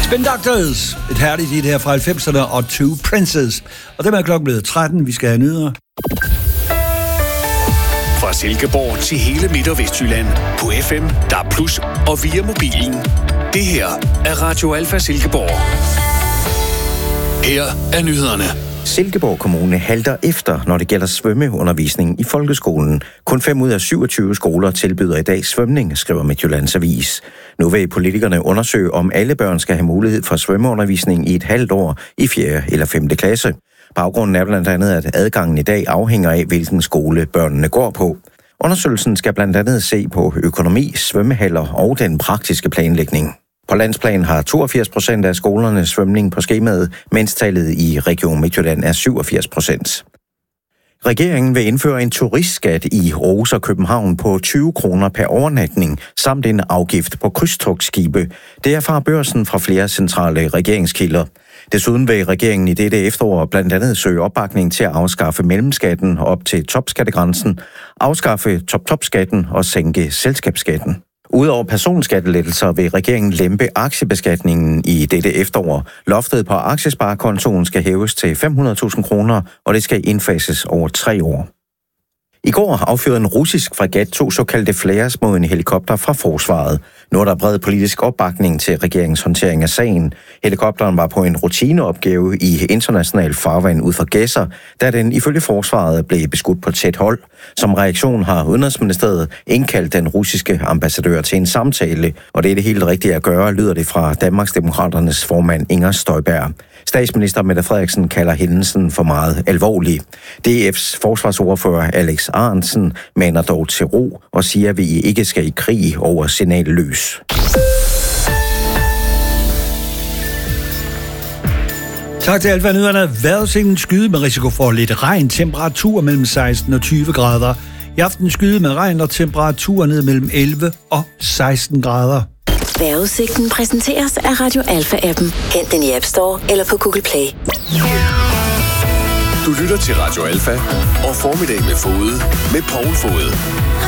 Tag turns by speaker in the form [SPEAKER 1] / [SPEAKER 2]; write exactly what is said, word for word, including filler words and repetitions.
[SPEAKER 1] Spin Doctors, et herligt hit her fra halvfemserne, og Two Princes. Og det er klokken blevet tretten, vi skal have nyheder.
[SPEAKER 2] Fra Silkeborg til hele Midt- og Vestjylland på F M, D A B plus, og via mobilen. Det her er Radio Alfa Silkeborg. Her er nyhederne.
[SPEAKER 3] Silkeborg Kommune halter efter, når det gælder svømmeundervisning i folkeskolen. Kun fem ud af syvogtyve skoler tilbyder i dag svømning, skriver Midtjyllands Avis. Nu vil politikerne undersøge, om alle børn skal have mulighed for svømmeundervisning i et halvt år i fjerde eller femte klasse. Baggrunden er blandt andet, at adgangen i dag afhænger af, hvilken skole børnene går på. Undersøgelsen skal blandt andet se på økonomi, svømmehaller og den praktiske planlægning. På landsplan har toogfirs procent af skolerne svømning på skemaet, mens tallet i Region Midtjylland er syvogfirs procent. Regeringen vil indføre en turistskat i Aarhus og København på tyve kroner per overnatning, samt en afgift på krydstogtskibe. Det erfarer Børsen fra flere centrale regeringskilder. Desuden vil regeringen i dette efterår blandt andet søge opbakning til at afskaffe mellemskatten op til topskattegrænsen, afskaffe top-top-skatten og sænke selskabsskatten. Udover personskattelettelser vil regeringen lempe aktiebeskatningen i dette efterår. Loftet på aktiesparekontoen skal hæves til fem hundrede tusind kroner, og det skal indfases over tre år. I går affyrede en russisk fregat to såkaldte flares mod en helikopter fra forsvaret. Nu er der bred politisk opbakning til regeringens håndtering af sagen. Helikopteren var på en rutineopgave i international farvand ud for Gedser, da den ifølge forsvaret blev beskudt på tæt hold. Som reaktion har Udenrigsministeriet indkaldt den russiske ambassadør til en samtale, og det er det helt rigtige at gøre, lyder det fra Danmarksdemokraternes formand Inger Støjberg. Statsminister Mette Frederiksen kalder hændelsen for meget alvorlig. D F's forsvarsordfører Alex Ahrendtsen maner dog til ro og siger, at vi ikke skal i krig over signalløs.
[SPEAKER 1] Tak til Alfa Nyhederne. Vejrudsigten skyde med risiko for lidt regn, temperatur mellem seksten og tyve grader. I aften skyde med regn og temperatur ned mellem elleve og seksten grader.
[SPEAKER 4] Vejrudsigten præsenteres af Radio Alfa-appen. Hent den i App Store eller på Google Play.
[SPEAKER 2] Du lytter til Radio Alfa og Formiddag med Fode med Poul Fode.